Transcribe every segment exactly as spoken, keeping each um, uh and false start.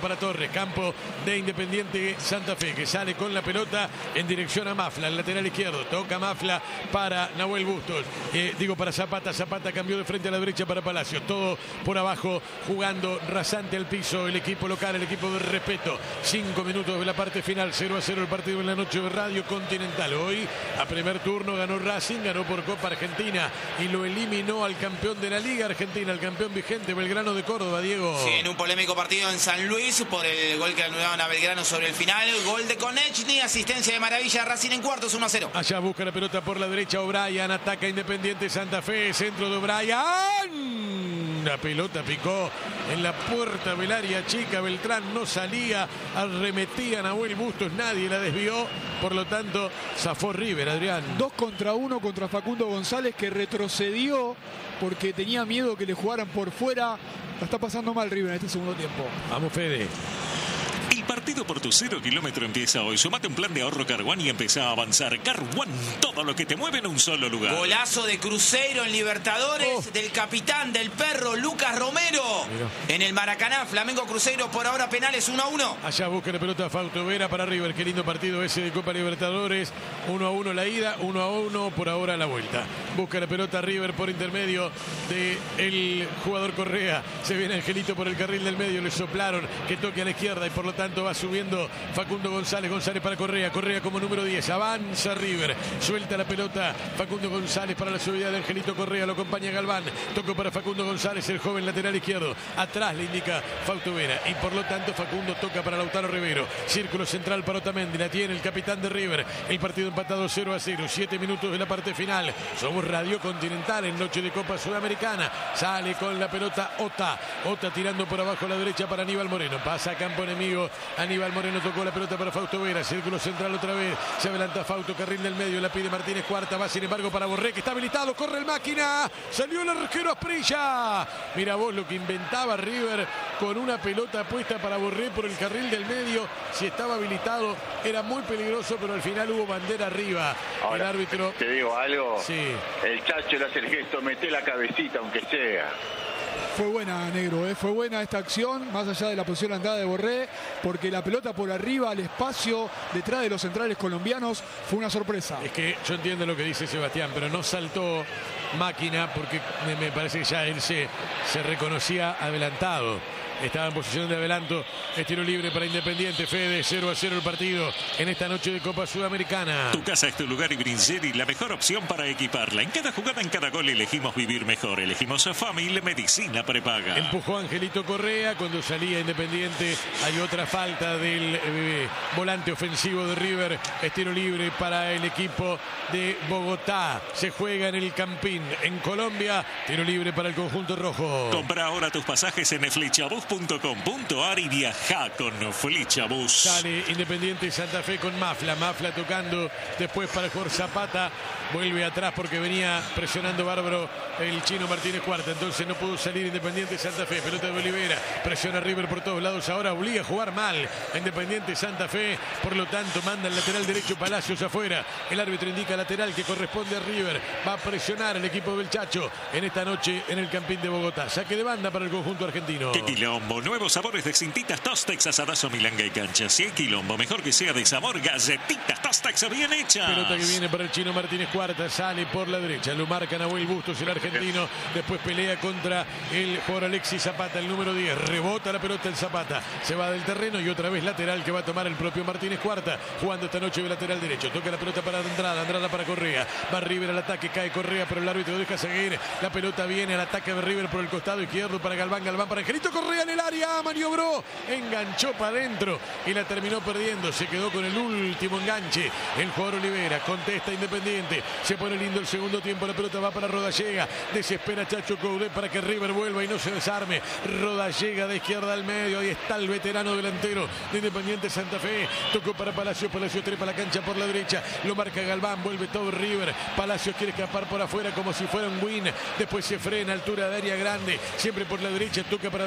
para Torres. Campo de Independiente Santa Fe, que sale con la pelota en dirección a Mafla, el lateral izquierdo. Toca Mafla para Nahuel Bustos. Eh, digo para Zapata. Zapata cambió de frente a la derecha para Palacios. Todo por abajo, jugando rasante al piso el equipo local, el equipo de respeto. Cinco minutos de la parte final. cero a cero el partido en la noche de Radio Continental. Hoy, a primer turno, ganó Racing, ganó por Copa Argentina y lo eliminó al campeón de la Liga Argentina, al campeón vigente, Belgrano de Córdoba, Diego. Sí, en un polémico partido en San Luis por el gol que anularon a Belgrano sobre el final. Gol de Konechny, asistencia de Maravilla, Racing en cuartos, uno a cero. Allá busca la pelota por la derecha O'Brien, ataca Independiente Santa Fe, centro de O'Brien. La pelota picó en la puerta del área chica, Beltrán no salía, arremetía a Nahuel Bustos, nadie la desvió, por lo tanto zafó River, Adrián. Dos contra uno contra Facundo González, que retrocedió porque tenía miedo que le jugaran por fuera. La está pasando mal River en este segundo tiempo. Vamos, Fede. El partido por tu cero kilómetro empieza hoy. Sumate un plan de ahorro Car One y empezá a avanzar. Car One, todo lo que te mueve en un solo lugar. Golazo de Cruzeiro en Libertadores, oh. del capitán del perro Lucas Romero. Mira. En el Maracaná, Flamengo Cruzeiro, por ahora penales uno a uno. Allá busca la pelota Fausto Vera para River. Qué lindo partido ese de Copa Libertadores. uno a uno la ida, uno a uno por ahora la vuelta. Busca la pelota River por intermedio del jugador Correa. Se viene Angelito por el carril del medio, le soplaron que toque a la izquierda y por lo tanto va subiendo Facundo González. González para Correa. Correa como número diez. Avanza River. Suelta la pelota Facundo González para la subida de Angelito Correa. Lo acompaña Galván. Tocó para Facundo González, el joven lateral izquierdo. Atrás le indica Fausto Vera. Y por lo tanto Facundo toca para Lautaro Rivero. Círculo central para Otamendi. La tiene el capitán de River. El partido empatado cero a cero. Siete minutos de la parte final. Somos Radio Continental en noche de Copa Sudamericana. Sale con la pelota Ota. Ota tirando por abajo a la derecha para Aníbal Moreno. Pasa a campo enemigo. Aníbal Moreno tocó la pelota para Fausto Vera. Círculo central otra vez. Se adelanta Fausto, carril del medio. La pide Martínez Cuarta. Va sin embargo para Borré, que está habilitado. Corre el máquina. Salió el arquero Asprilla. Mira vos lo que inventaba River con una pelota puesta para Borré por el carril del medio. Si estaba habilitado era muy peligroso, pero al final hubo bandera arriba. Ahora, el árbitro. Te digo algo. Sí. El Chacho le hace el gesto. Mete la cabecita aunque sea. Fue buena, Negro, ¿eh? Fue buena esta acción, más allá de la posición de andada de Borré, porque la pelota por arriba, al espacio, detrás de los centrales colombianos, fue una sorpresa. Es que yo entiendo lo que dice Sebastián, pero no saltó máquina porque me, me parece que ya él se, se reconocía adelantado. Estaba en posición de adelanto. Es tiro libre para Independiente. Fede, cero a cero el partido en esta noche de Copa Sudamericana. Tu casa es tu lugar y Brinzeri, la mejor opción para equiparla. En cada jugada, en cada gol, elegimos vivir mejor. Elegimos a Family Medicina Prepaga. Empujó Angelito Correa cuando salía Independiente. Hay otra falta del eh, volante ofensivo de River. Es tiro libre para el equipo de Bogotá. Se juega en el Campín, en Colombia. Tiro libre para el conjunto rojo. Compra ahora tus pasajes en flechabus punto com punto ar y viaja con Flechabus. Sale Independiente Santa Fe con Mafla. Mafla tocando después para Jorge Zapata. Vuelve atrás porque venía presionando bárbaro el chino Martínez Cuarta. Entonces no pudo salir Independiente Santa Fe. Pelota de Olivera. Presiona River por todos lados. Ahora obliga a jugar mal a Independiente Santa Fe. Por lo tanto manda el lateral derecho Palacios afuera. El árbitro indica lateral que corresponde a River. Va a presionar el equipo del Chacho en esta noche en el Campín de Bogotá. Saque de banda para el conjunto argentino. ¡Qué quilombo! Nuevos sabores de cintitas Tostex, asadazo, milanga y cancha. Si hay quilombo, mejor que sea de sabor. Galletitas Tostex bien hechas. Pelota que viene para el chino Martínez Cuarta. Sale por la derecha. Lo marca Nahuel Bustos, el argentino. Después pelea contra el jugador Alexis Zapata, el número diez. Rebota la pelota en Zapata. Se va del terreno y otra vez lateral que va a tomar el propio Martínez Cuarta. Jugando esta noche de lateral derecho. Toca la pelota para Andrada. Andrada para Correa. Va River al ataque. Cae Correa, pero el árbitro deja seguir. La pelota viene al ataque de River por el costado izquierdo para Galván. Galván para Angelito Correa en el área. Maniobró. Enganchó para adentro y la terminó perdiendo. Se quedó con el último enganche. El jugador Olivera. Contesta Independiente. Se pone lindo el segundo tiempo. La pelota va para Rodallega. Desespera Chacho Coudet para que River vuelva y no se desarme. Rodallega de izquierda al medio. Ahí está el veterano delantero de Independiente Santa Fe. Tocó para Palacios. Palacios trepa la cancha por la derecha. Lo marca Galván. Vuelve todo River. Palacios quiere escapar por afuera como si fuera un win. Después se frena a altura de área grande. Siempre por la derecha. Toca para Daniel Torres.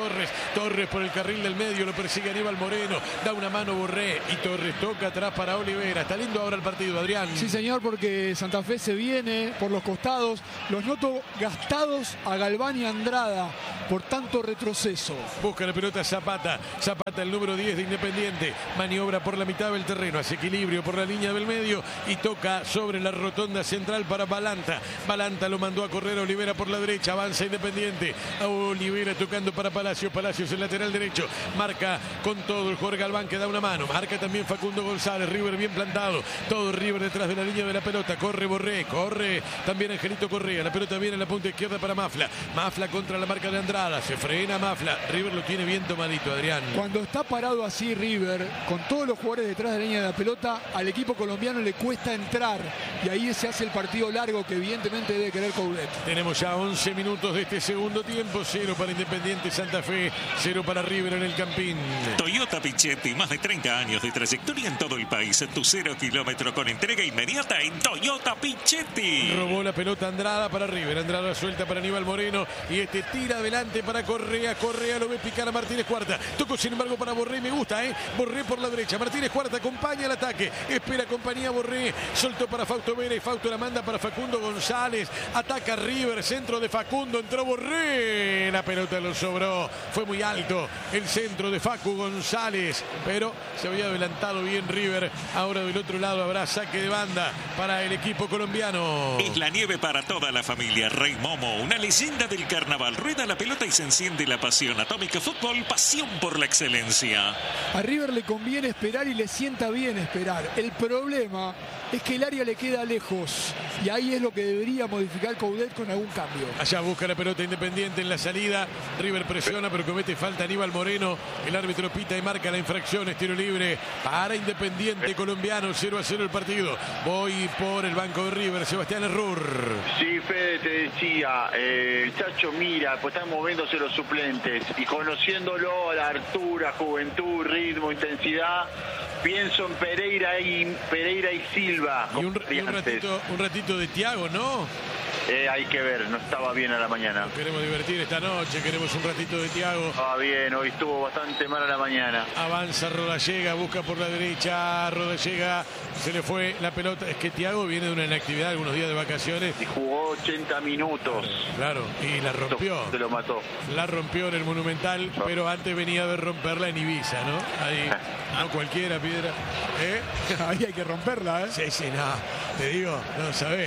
Torres. Torres por el carril del medio, lo persigue Aníbal Moreno. Da una mano Borré y Torres toca atrás para Olivera. Está lindo ahora el partido, Adrián. Sí, señor, porque Santa Fe se viene por los costados. Los noto gastados a Galván y Andrada por tanto retroceso. Busca la pelota Zapata. Zapata, el número diez de Independiente. Maniobra por la mitad del terreno. Hace equilibrio por la línea del medio y toca sobre la rotonda central para Balanta. Balanta lo mandó a correr a Olivera por la derecha. Avanza Independiente. A Olivera tocando para Palacios. Palacios el lateral derecho. Marca con todo el jugador Galván que da una mano. Marca también Facundo González. River bien plantado. Todo River detrás de la línea de la pelota. Corre Borré. Corre también Angelito Correa. La pelota viene en la punta izquierda para Mafla. Mafla contra la marca de Andrada. Se frena Mafla. River lo tiene bien tomadito, Adrián. Cuando está parado así River, con todos los jugadores detrás de la línea de la pelota, al equipo colombiano le cuesta entrar. Y ahí se hace el partido largo que evidentemente debe querer Coudet. Tenemos ya once minutos de este segundo tiempo. Cero para Independiente Santa Fe. Cero para River en el Campín. Toyota Pichetti, más de treinta años de trayectoria en todo el país. Tu cero kilómetro con entrega inmediata en Toyota Pichetti. Robó la pelota Andrada para River. Andrada suelta para Aníbal Moreno. Y este tira adelante para Correa. Correa lo ve picar a Martínez Cuarta. Tocó sin embargo para Borré. Me gusta, ¿eh? Borré por la derecha. Martínez Cuarta acompaña el ataque. Espera compañía Borré. Soltó para Fausto Vera y Fausto la manda para Facundo González. Ataca River. Centro de Facundo. Entró Borré. La pelota lo sobró. Fue muy alto el centro de Facu González. Pero se había adelantado bien River. Ahora del otro lado habrá saque de banda para el equipo colombiano. Es la nieve para toda la familia. Rey Momo, una leyenda del carnaval. Rueda la pelota y se enciende la pasión. Atómica Fútbol, pasión por la excelencia. A River le conviene esperar y le sienta bien esperar. El problema es que el área le queda lejos. Y ahí es lo que debería modificar Coudet con algún cambio. Allá busca la pelota Independiente en la salida. River presiona pero comete falta Aníbal Moreno. El árbitro pita y marca la infracción. Es tiro libre para Independiente colombiano. cero a cero el partido. Voy por el banco de River. Sebastián Errur. Sí, Fede, te decía, eh, el Chacho mira, pues están moviéndose los suplentes y conociéndolo a la altura, juventud, ritmo, intensidad, pienso en Pereira y Pereira y Silva. Y un, y un ratito, un ratito de Thiago, ¿no? Eh, hay que ver, no estaba bien a la mañana. Nos queremos divertir esta noche, queremos un ratito de Thiago. Estaba bien, hoy estuvo bastante mal a la mañana. Avanza Rodallega, busca por la derecha, Rodallega, se le fue la pelota. Es que Thiago viene de una inactividad, algunos días de vacaciones. Y jugó ochenta minutos. Claro, y la rompió. Se lo mató. La rompió en el Monumental, no. Pero antes venía de romperla en Ibiza, ¿no? Ahí, no cualquiera, Piedra. ¿Eh? Ahí hay que romperla, ¿eh? Sí, sí, no, te digo, no sabés.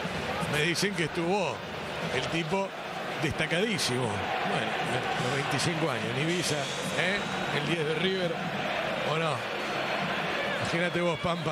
Me dicen que estuvo el tipo destacadísimo. Bueno, los veinticinco años en Ibiza, ¿eh? El diez de River, ¿o no? Imagínate vos, Pampa.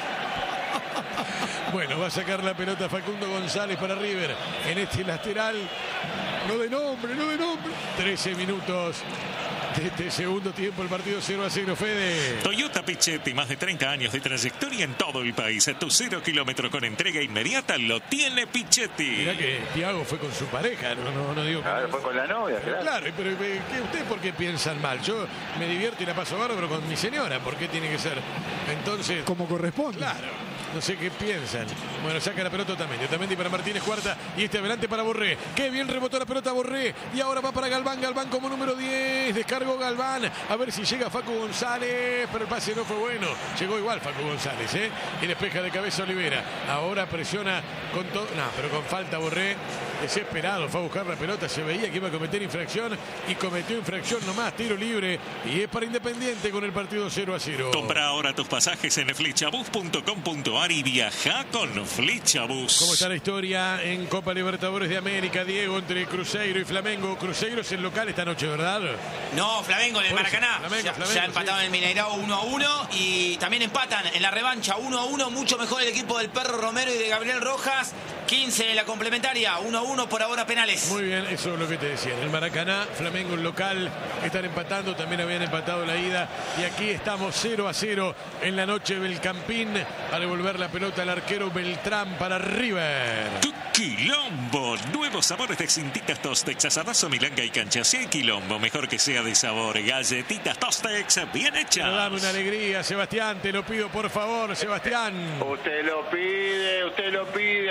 Bueno, va a sacar la pelota Facundo González para River en este lateral. No de nombre, no de nombre. trece minutos de este segundo tiempo, el partido cero a cero, Fede. Toyota Pichetti, más de treinta años de trayectoria en todo el país. Tu cero kilómetro con entrega inmediata lo tiene Pichetti. Mirá que Thiago fue con su pareja, no, no, no digo... Claro, fue con la novia, claro. Claro, pero ¿qué, ¿ustedes por qué piensan mal? Yo me divierto y la paso bárbaro con mi señora, ¿por qué tiene que ser? Entonces... Como corresponde. Claro. No sé qué piensan. Bueno, saca la pelota Otamendi. Otamendi para Martínez Cuarta. Y este adelante para Borré. Qué bien rebotó la pelota Borré. Y ahora va para Galván. Galván como número diez. Descargó Galván. A ver si llega Facu González. Pero el pase no fue bueno. Llegó igual Facu González, ¿eh? Y despeja de cabeza Olivera. Ahora presiona con todo. No, pero con falta Borré. Desesperado. Fue a buscar la pelota. Se veía que iba a cometer infracción. Y cometió infracción nomás. Tiro libre. Y es para Independiente con el partido cero a cero. Compra ahora tus pasajes en flechabus punto com punto ar y viaja con Flechabus. ¿Cómo está la historia en Copa Libertadores de América, Diego, entre Cruzeiro y Flamengo? Cruzeiro es el local esta noche, ¿verdad? No, Flamengo en el Por Maracaná. Eso, Flamengo, ya, Flamengo, ya empataron sí. en el Mineirao uno a uno y también empatan en la revancha uno a uno. Mucho mejor el equipo del Perro Romero y de Gabriel Rojas. quince en la complementaria, uno a uno por ahora penales. Muy bien, eso es lo que te decía. En el Maracaná, Flamengo el local, están empatando, también habían empatado la ida. Y aquí estamos cero a cero en la noche del Campín. A devolver la pelota al arquero Beltrán para River. ¡Tu quilombo! Nuevos sabores de cintitas Tostex, asadazo, milanga y cancha. Si hay quilombo, mejor que sea de sabor. Galletitas Tostex, bien hechas. Pero dame una alegría, Sebastián, te lo pido por favor, Sebastián. Usted lo pide, usted lo pide, a pesar de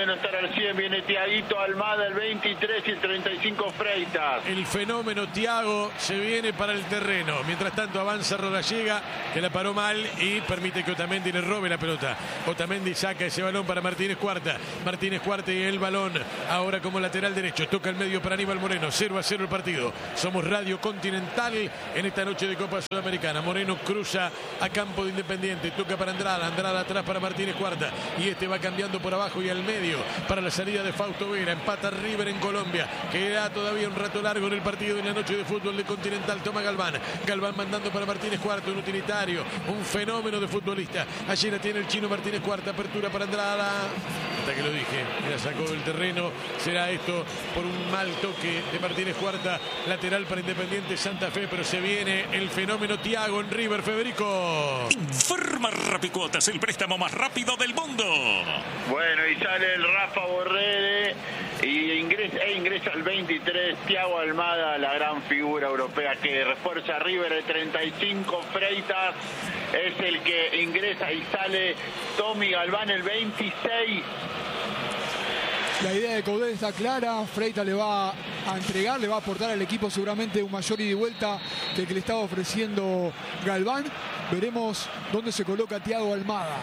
fenómeno estar al cien. Viene Tiaguito Almada, el veintitrés y el treinta y cinco Freitas. El fenómeno Tiago se viene para el terreno. Mientras tanto avanza Rodallega, que la paró mal y permite que Otamendi le robe la pelota. Otamendi saca ese balón para Martínez Cuarta. Martínez Cuarta y el balón ahora como lateral derecho. Toca el medio para Aníbal Moreno. cero a cero el partido. Somos Radio Continental en esta noche de Copa Sudamericana. Moreno cruza a campo de Independiente. Toca para Andrada. Andrada atrás para Martínez Cuarta. Y este va cambiando por abajo y al medio para la salida de Fausto Vera. Empata River en Colombia. Queda todavía un rato largo en el partido en la noche de fútbol de Continental. Toma Galván. Galván mandando para Martínez Cuarta. Un utilitario. Un fenómeno de futbolista. Allí la tiene el chino Martínez Cuarta. Apertura para Andrada. Hasta que lo dije. La sacó del terreno. Será esto por un mal toque de Martínez Cuarta. Lateral para Independiente Santa Fe. Pero se viene el fenómeno Tiago en River. Federico. Informa Rapicuotas, el préstamo más rápido del mundo. Bueno, y sale el Rafa Borrell y ingresa, e ingresa al veintitrés Tiago Almada, la gran figura europea que refuerza a River. El treinta y cinco Freitas es el que ingresa y sale Tommy Galván, el veintiséis. La idea de Coudet está clara. Freitas le va a entregar, le va a aportar al equipo seguramente un mayor ida y vuelta que el que le estaba ofreciendo Galván. Veremos dónde se coloca Tiago Almada.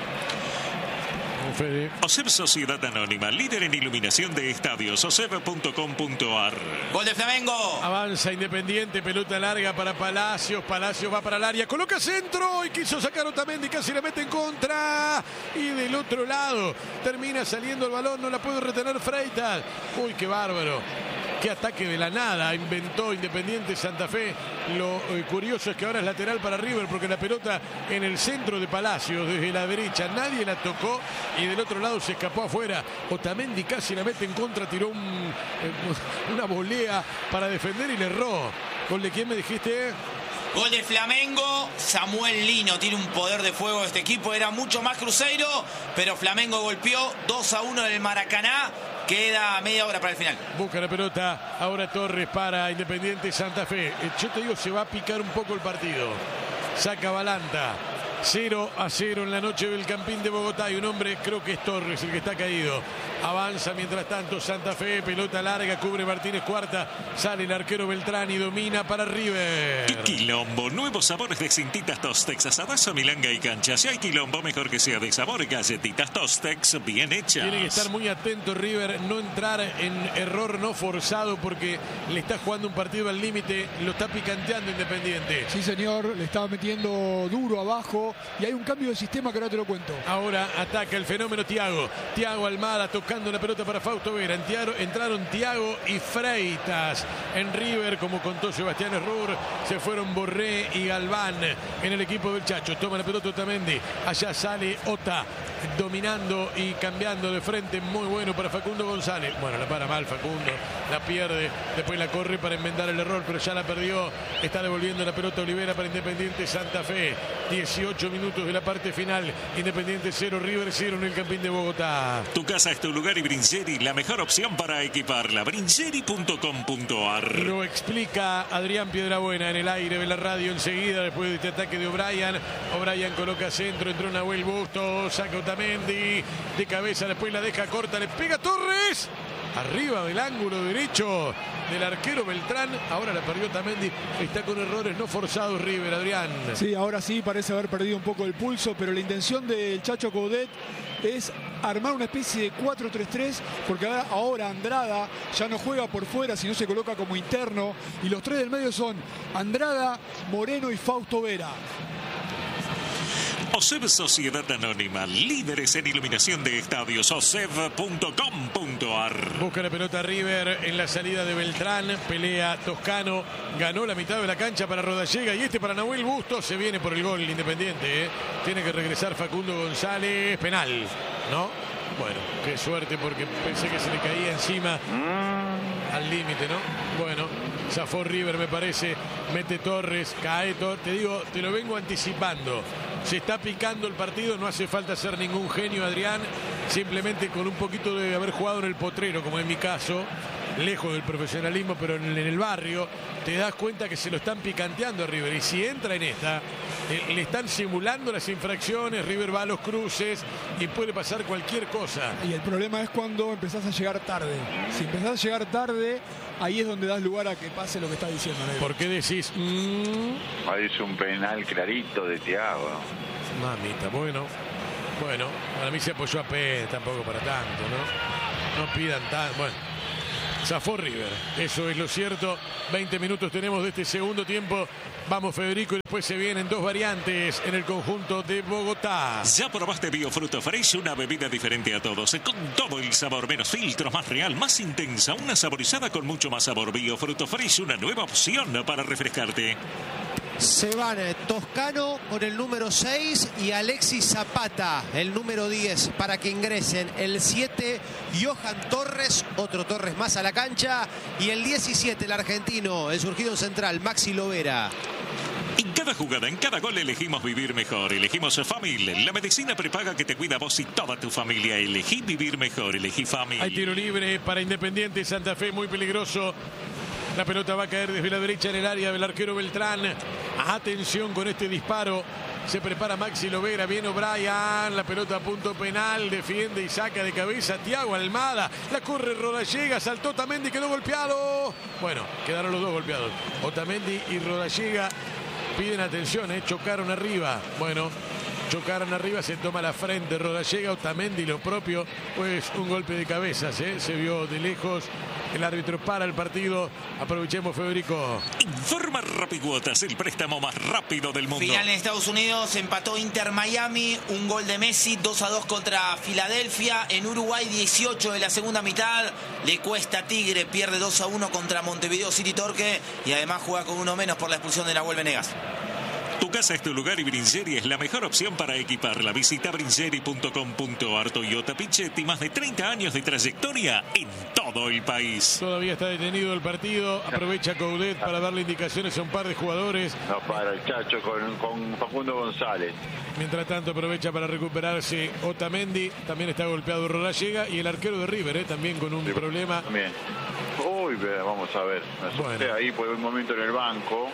Fede. OSEB Sociedad Anónima, líder en iluminación de estadios, oseb punto com punto ar. Gol de Flamengo. Avanza Independiente, pelota larga para Palacios. Palacios va para el área, coloca centro y quiso sacar Otamendi, casi la mete en contra. Y del otro lado termina saliendo el balón, no la puede retener Freitas. Uy, qué bárbaro. Qué ataque de la nada inventó Independiente Santa Fe. Lo eh, curioso es que ahora es lateral para River porque la pelota en el centro de Palacios, desde la derecha, nadie la tocó y del otro lado se escapó afuera. Otamendi casi la mete en contra, tiró un, eh, una volea para defender y le erró. ¿Gol de quién me dijiste? Gol de Flamengo. Samuel Lino tiene un poder de fuego de este equipo. Era mucho más Cruzeiro, pero Flamengo golpeó dos a uno en el Maracaná. Queda media hora para el final. Busca la pelota ahora Torres para Independiente Santa Fe. Yo te digo, se va a picar un poco el partido. Saca Balanta. cero a cero en la noche del Campín de Bogotá. Y un hombre, creo que es Torres el que está caído. Avanza mientras tanto Santa Fe. Pelota larga, cubre Martínez Cuarta. Sale el arquero Beltrán y domina para River. Y quilombo, nuevos sabores de cintitas Tostex, asadazo, milanga y cancha. Si hay quilombo, mejor que sea de sabor. Galletitas Tostex bien hechas. Tiene que estar muy atento River, no entrar en error no forzado porque le está jugando un partido al límite. Lo está picanteando Independiente. Sí, señor, le estaba metiendo duro abajo y hay un cambio de sistema que ahora te lo cuento. Ahora ataca el fenómeno Tiago. Tiago Almada tocando la pelota para Fausto Vera. Entraron Tiago y Freitas en River, como contó Sebastián Errur. Se fueron Borré y Galván en el equipo del Chacho. Toma la pelota Otamendi. Allá sale Ota dominando y cambiando de frente. Muy bueno para Facundo González. Bueno, la para mal Facundo. La pierde. Después la corre para enmendar el error, pero ya la perdió. Está devolviendo la pelota Olivera para Independiente Santa Fe. dieciocho minutos de la parte final. Independiente cero, River cero en el Campín de Bogotá. Tu casa es tu lugar y Brincheri, la mejor opción para equiparla. Brincheri punto com punto ar. Lo explica Adrián Piedrabuena en el aire de la radio enseguida después de este ataque de O'Brien. O'Brien coloca centro, entró Nahuel Bustos, saca Otamendi de cabeza, después la deja corta, le pega Torres. Arriba del ángulo derecho del arquero Beltrán. Ahora la perdió Otamendi. Está con errores no forzados River, Adrián. Sí, ahora sí parece haber perdido un poco el pulso, pero la intención del Chacho Coudet es armar una especie de cuatro tres tres, porque ahora, ahora Andrada ya no juega por fuera, sino se coloca como interno. Y los tres del medio son Andrada, Moreno y Fausto Vera. OSEB Sociedad Anónima, líderes en iluminación de estadios, oseb punto com punto ar. Busca la pelota River en la salida de Beltrán, pelea Toscano, ganó la mitad de la cancha para Rodallega y este para Nahuel Bustos. Se viene por el gol Independiente, ¿eh? Tiene que regresar Facundo González, penal, ¿no? Bueno, qué suerte porque pensé que se le caía encima al límite, ¿no? Bueno, zafó River me parece, mete Torres, cae Torres, te digo, te lo vengo anticipando. Se está picando el partido, no hace falta ser ningún genio, Adrián. Simplemente con un poquito de haber jugado en el potrero, como en mi caso, lejos del profesionalismo, pero en el barrio, te das cuenta que se lo están picanteando a River. Y si entra en esta, eh, le están simulando las infracciones, River va a los cruces y puede pasar cualquier cosa. Y el problema es cuando empezás a llegar tarde. Si empezás a llegar tarde, ahí es donde das lugar a que pase lo que está diciendo, Negro. ¿Por qué decís? Mmm... Ahí es un penal clarito de Thiago. Mamita, bueno. Bueno, para mí se apoyó a Pérez, tampoco para tanto, ¿no? No pidan tanto. Bueno, zafó River, eso es lo cierto. veinte minutos tenemos de este segundo tiempo. Vamos, Federico, y después se vienen dos variantes en el conjunto de Bogotá. ¿Ya probaste Biofruto Fresh? Una bebida diferente a todos, con todo el sabor, menos filtros, más real, más intensa, una saborizada con mucho más sabor. Biofruto Fresh, una nueva opción para refrescarte. Se van Toscano con el número seis y Alexis Zapata, el número diez, para que ingresen. El siete, Johan Torres, otro Torres más a la cancha. Y el diecisiete, el argentino, el surgido central, Maxi Lovera. En cada jugada, en cada gol elegimos vivir mejor. Elegimos Famil, la medicina prepaga que te cuida a vos y toda tu familia. Elegí vivir mejor, elegí Famil. Hay tiro libre para Independiente Santa Fe, muy peligroso. La pelota va a caer desde la derecha en el área del arquero Beltrán. Atención con este disparo. Se prepara Maxi Lovera, viene O'Brien, la pelota a punto penal, defiende y saca de cabeza Thiago Almada. La corre Rodallega, saltó Otamendi, quedó golpeado. Bueno, quedaron los dos golpeados. Otamendi y Rodallega piden atención, ¿eh? Chocaron arriba. Bueno, chocaron arriba, se toma la frente Rodallega, Otamendi lo propio, pues un golpe de cabezas, ¿eh? Se vio de lejos. El árbitro para el partido. Aprovechemos, Federico. Informa Rapicuotas, el préstamo más rápido del mundo. Final en Estados Unidos, empató Inter Miami, un gol de Messi, dos a dos contra Filadelfia. En Uruguay, dieciocho de la segunda mitad. Le cuesta Tigre, pierde dos a uno contra Montevideo City Torque. Y además juega con uno menos por la expulsión de Nahuel Venegas. Tu casa es tu lugar y Brinjeri es la mejor opción para equiparla. Visita brinjeri punto com punto ar. Toyota Pichetti, más de treinta años de trayectoria en todo el país. Todavía está detenido el partido. Aprovecha Coudet para darle indicaciones a un par de jugadores. No para el Chacho con, con Facundo González. Mientras tanto aprovecha para recuperarse Otamendi. También está golpeado Rodallega. Y el arquero de River, ¿eh? También con un sí, problema. También. Uy, vamos a ver. Me asusté bueno. ahí por un momento en el banco.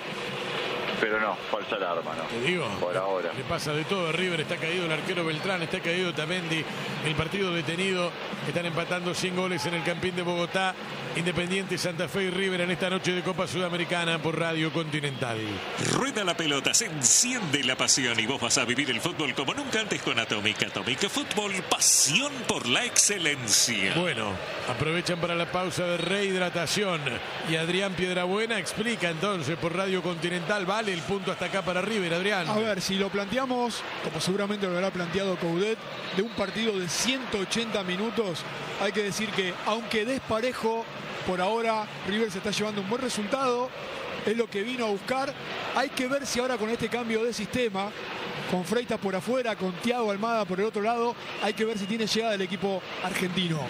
Pero no, falsa alarma, ¿no? Te digo, por ahora. Le pasa de todo a River, está caído el arquero Beltrán, está caído Otamendi, el partido detenido, están empatando cien goles en el Campín de Bogotá. Independiente, Santa Fe y River en esta noche de Copa Sudamericana por Radio Continental. Rueda la pelota, se enciende la pasión y vos vas a vivir el fútbol como nunca antes con Atómica. Atómica Fútbol, pasión por la excelencia. Bueno, aprovechan para la pausa de rehidratación y Adrián Piedrabuena explica entonces por Radio Continental, vale el punto hasta acá para River, Adrián. A ver, si lo planteamos, como seguramente lo habrá planteado Coudet, de un partido de ciento ochenta minutos, hay que decir que aunque desparejo, por ahora River se está llevando un buen resultado, es lo que vino a buscar. Hay que ver si ahora con este cambio de sistema, con Freitas por afuera, con Thiago Almada por el otro lado, hay que ver si tiene llegada el equipo argentino.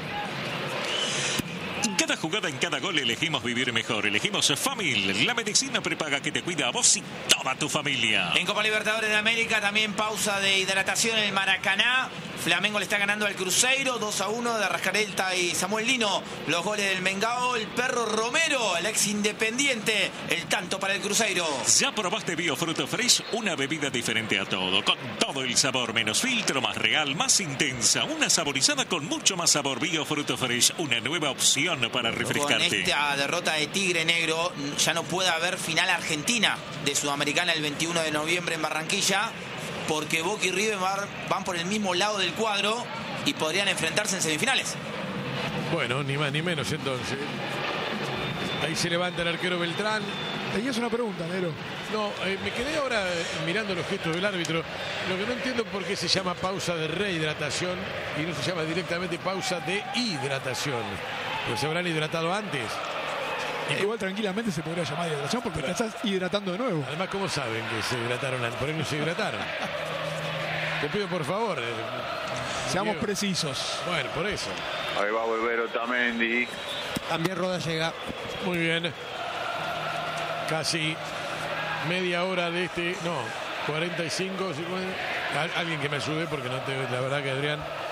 En cada jugada, en cada gol elegimos vivir mejor. Elegimos Famil, la medicina prepaga que te cuida a vos y toda tu familia. En Copa Libertadores de América también pausa de hidratación en el Maracaná. Flamengo le está ganando al Cruzeiro, dos a uno de Arrascaeta y Samuel Lino. Los goles del Mengao, el Perro Romero, el ex Independiente, el tanto para el Cruzeiro. ¿Ya probaste Biofruto Fresh? Una bebida diferente a todo, con todo el sabor, menos filtro, más real, más intensa. Una saborizada con mucho más sabor. Biofruto Fresh, una nueva opción para refrescarte. Con esta derrota de Tigre Negro, ya no puede haber final argentina de Sudamericana el veintiuno de noviembre en Barranquilla, porque Boca y River van por el mismo lado del cuadro y podrían enfrentarse en semifinales. Bueno, ni más ni menos entonces. Ahí se levanta el arquero Beltrán. Tenías una pregunta, Nero. No, eh, me quedé ahora eh, mirando los gestos del árbitro. Lo que no entiendo es por qué se llama pausa de rehidratación y no se llama directamente pausa de hidratación. Pues se habrán hidratado antes. Eh, Igual tranquilamente se podría llamar hidratación porque te estás hidratando de nuevo. Además, ¿cómo saben que se hidrataron antes? Por ahí no se hidrataron. Te pido por favor. Eh, Seamos Diego. precisos. Bueno, por eso. Ahí va a volver Otamendi. También Rodallega. Muy bien. Casi media hora de este. No, cuarenta y cinco, cincuenta. Alguien que me ayude porque no te. La verdad que Adrián.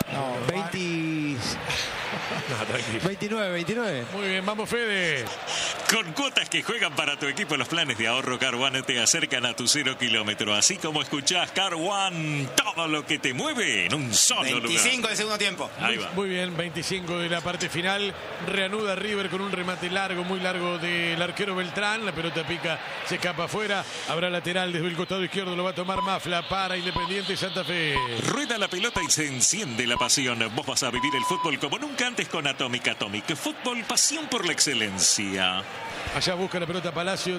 No, veinte... No, tranquilo. veintinueve, veintinueve. Muy bien, vamos Fede. Con cuotas que juegan para tu equipo, los planes de ahorro Car One te acercan a tu cero kilómetro. Así como escuchás Car One, todo lo que te mueve en un solo veinticinco lugar. de segundo tiempo. Ahí va. Muy bien, veinticinco de la parte final. Reanuda River con un remate largo, muy largo del arquero Beltrán. La pelota pica, se escapa afuera. Habrá lateral desde el costado izquierdo, lo va a tomar Mafla para Independiente Santa Fe. Rueda la pelota y se enciende la pasión. Vos vas a vivir el fútbol como nunca antes con Atomic Atomic. Fútbol, pasión por la excelencia. Allá busca la pelota Palacio.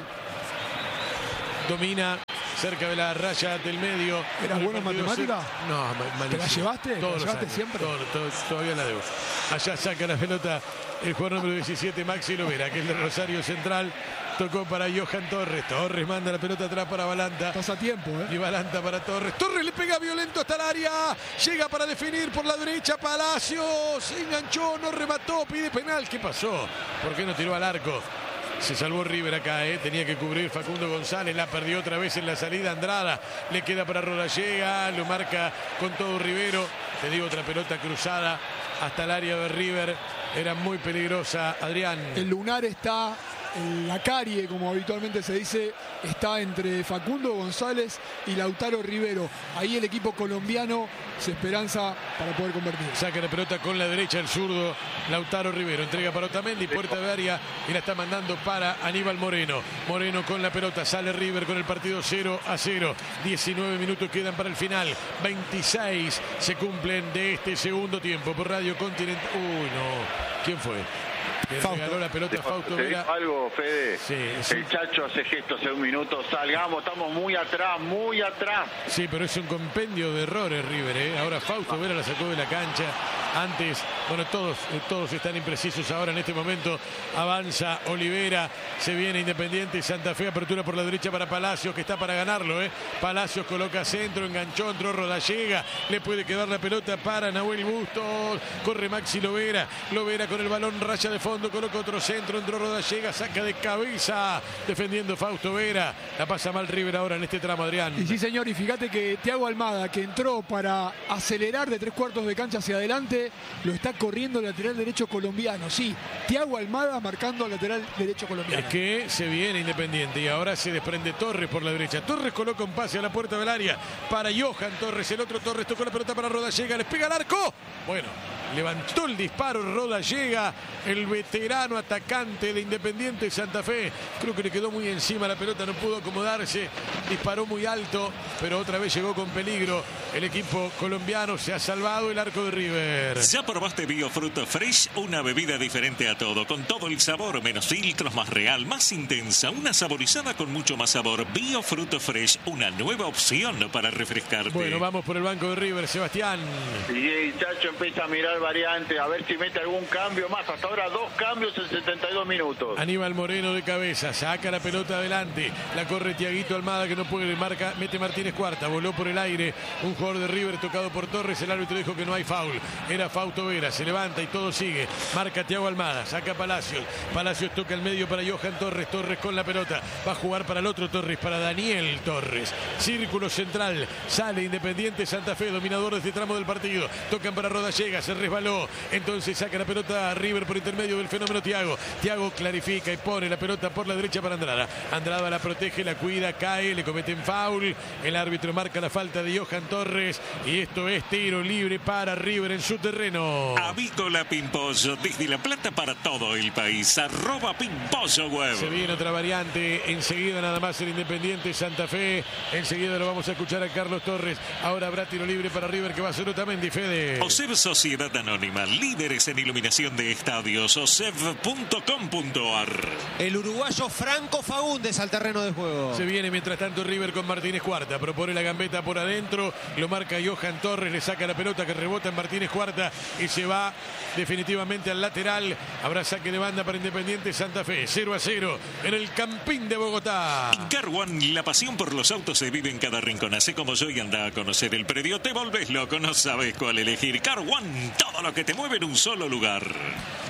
Domina cerca de la raya del medio. ¿Eras bueno en matemática? Se... No, malísimo. ¿Te la llevaste? ¿Te la Todos llevaste los siempre? Todo, todo, todavía la debo. Allá saca la pelota el jugador número diecisiete, Maxi Lovera, que es de Rosario Central. Tocó para Johan Torres. Torres manda la pelota atrás para Balanta. Estás a tiempo, ¿eh? Y Balanta para Torres. Torres le pega violento hasta el área. Llega para definir por la derecha. Palacios se enganchó, no remató, pide penal. ¿Qué pasó? ¿Por qué no tiró al arco? Se salvó River acá, ¿eh? Tenía que cubrir Facundo González. La perdió otra vez en la salida Andrada. Le queda para Rodallega. Lo marca con todo Rivero. Te digo, otra pelota cruzada hasta el área de River. Era muy peligrosa, Adrián. El lunar está, la carie, como habitualmente se dice, está entre Facundo González y Lautaro Rivero. Ahí el equipo colombiano se esperanza para poder convertir. Saca la pelota con la derecha el zurdo Lautaro Rivero. Entrega para Otamendi, puerta de área, y la está mandando para Aníbal Moreno. Moreno con la pelota, sale River con el partido cero a cero. diecinueve minutos quedan para el final. veintiséis se cumplen de este segundo tiempo por Radio Continental. Uy, no. ¿Quién fue? Le regaló la pelota a Fausto ¿Te Vera. digo algo, Fede? Sí, sí. El Chacho hace gestos hace un minuto. Salgamos, estamos muy atrás, muy atrás. Sí, pero es un compendio de errores River, ¿eh? Ahora Fausto Vera la sacó de la cancha. Antes, bueno, todos, todos están imprecisos ahora en este momento. Avanza Olivera, se viene Independiente, Santa Fe, apertura por la derecha para Palacios, que está para ganarlo, ¿eh? Palacios coloca centro, enganchó, entró Rodallega, le puede quedar la pelota para Nahuel Bustos, corre Maxi Lovera, Lovera con el balón, raya de fondo, coloca otro centro, entró Rodallega, saca de cabeza, defendiendo Fausto Vera. La pasa mal River ahora en este tramo, Adrián. Y sí, señor, y fíjate que Thiago Almada, que entró para acelerar de tres cuartos de cancha hacia adelante, lo está corriendo el lateral derecho colombiano. Sí, Thiago Almada marcando al lateral derecho colombiano. Es que se viene Independiente y ahora se desprende Torres por la derecha. Torres coloca un pase a la puerta del área para Johan Torres. El otro Torres tocó la pelota para Rodallega, les pega al arco. Bueno, levantó el disparo Rodallega, el veterano atacante de Independiente Santa Fe. Creo que le quedó muy encima la pelota, no pudo acomodarse, disparó muy alto, pero otra vez llegó con peligro. El equipo colombiano se ha salvado, el arco de River. ¿Ya probaste Biofruto Fresh? Una bebida diferente a todo, con todo el sabor, menos filtros, más real, más intensa, una saborizada con mucho más sabor. Biofruto Fresh, una nueva opción para refrescarte. Bueno, vamos por el banco de River, Sebastián. Y el Chacho empieza a mirar variantes, a ver si mete algún cambio más. Hasta ahora dos cambios en setenta y dos minutos. Aníbal Moreno de cabeza, saca la pelota adelante, la corre Tiaguito Almada, que no puede, marca, mete Martínez Cuarta, voló por el aire, un jugador de River tocado por Torres, el árbitro dijo que no hay foul, era Fausto Vera, se levanta y todo sigue, marca Thiago Almada, saca Palacios, Palacios toca el medio para Johan Torres, Torres con la pelota, va a jugar para el otro Torres, para Daniel Torres, círculo central, sale Independiente Santa Fe, dominador de este tramo del partido, tocan para Rodallega, se resbaló, entonces saca la pelota a River por intermedio del fenómeno Thiago, Thiago clarifica y pone la pelota por la derecha para Andrada, Andrada la protege, la cuida, cae, le cometen foul, el árbitro marca la falta de Johan Torres y esto es tiro libre para River en su terreno. Avícola Pimpollo, desde La Plata para todo el país, arroba Pimpollo Web. Se viene otra variante, enseguida nada más el Independiente Santa Fe, enseguida lo vamos a escuchar a Carlos Torres, ahora habrá tiro libre para River que va a ser Otamendi, Fede. OSEV Sociedad Anónima, líderes en iluminación de estadios, osev punto com punto ar. El uruguayo Franco Faúndez al terreno de juego. Se viene mientras tanto River con Martínez Cuarta, propone la gambeta por adentro, lo marca Johan Torres, le saca la pelota que rebota en Martínez Cuarta y se va definitivamente al lateral. Habrá saque de banda para Independiente Santa Fe, cero a cero en el Campín de Bogotá. En Car One, la pasión por los autos se vive en cada rincón. Hacé como yo y anda a conocer el predio. Te volvés loco, no sabes cuál elegir. Car One, todo lo que te mueve en un solo lugar.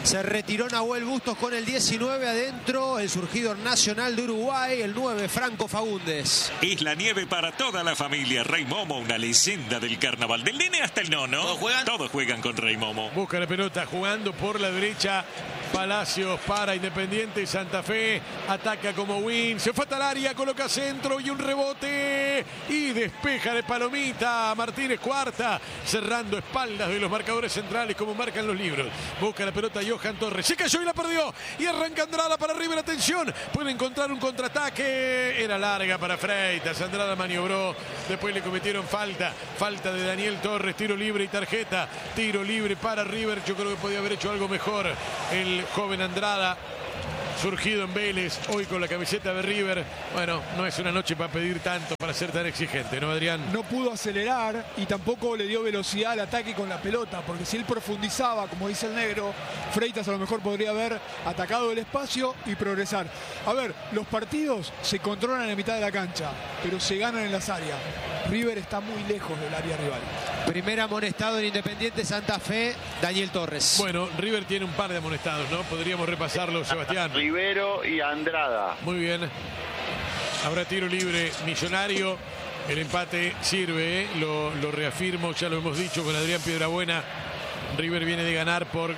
Se retiró Nahuel Bustos con el diecinueve adentro, el surgido nacional de Uruguay, el nueve Franco Faúndez. Es la nieve para toda la familia. Rey Momo, una leyenda del carnaval. Del nene hasta el nono. ¿Todos juegan? Todos juegan con Rey Momo. Busca la pelota jugando por la derecha. Palacios para Independiente Santa Fe. Ataca como win. Se fue hasta el área, coloca centro y un rebote. Y despeja de palomita. Martínez Cuarta. Cerrando espaldas de los marcadores centrales como marcan los libros. Busca la pelota Johan Torres. Se cayó y la perdió. Y arranca Andrada para River. Atención. Puede encontrar un contraataque. Era larga para Freitas. Andrada maniobró. Después le cometieron falta. Falta de Daniel Torres. Tiro libre y tarjeta. Tiro libre para River. Yo creo que podía haber hecho algo mejor el joven Andrada, surgido en Vélez, hoy con la camiseta de River. Bueno, no es una noche para pedir tanto, para ser tan exigente, ¿no, Adrián? No pudo acelerar y tampoco le dio velocidad al ataque con la pelota, porque si él profundizaba, como dice el negro, Freitas a lo mejor podría haber atacado el espacio y progresar. A ver, los partidos se controlan en la mitad de la cancha, pero se ganan en las áreas. River está muy lejos del área rival. Primer amonestado en Independiente Santa Fe, Daniel Torres. Bueno, River tiene un par de amonestados, ¿no? Podríamos repasarlo, Sebastián. Rivero y Andrada. Muy bien. Habrá tiro libre Millonario. El empate sirve, ¿eh? lo, lo reafirmo, ya lo hemos dicho con Adrián Piedrabuena. River viene de ganar por